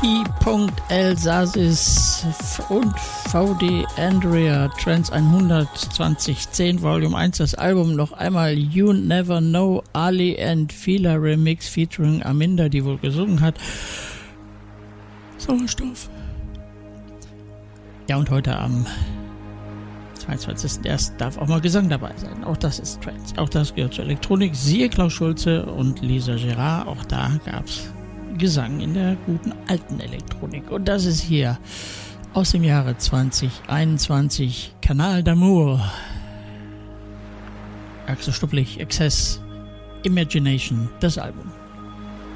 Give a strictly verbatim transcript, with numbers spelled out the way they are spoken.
P.Elsasis und V D Andrea Trends hundertzwanzig zehn Volume eins, das Album noch einmal You Never Know, Ali and Fila Remix featuring Aminda, die wohl gesungen hat. Sauerstoff. Ja, und heute am zweiundzwanzigsten ersten darf auch mal Gesang dabei sein. Auch das ist Trends. Auch das gehört zur Elektronik. Siehe Klaus Schulze und Lisa Gerard. Auch da gab es Gesang in der guten alten Elektronik. Und das ist hier aus dem Jahre zwanzig einundzwanzig Canal d'Amour. Axel Stupplich, Excess, Imagination, das Album.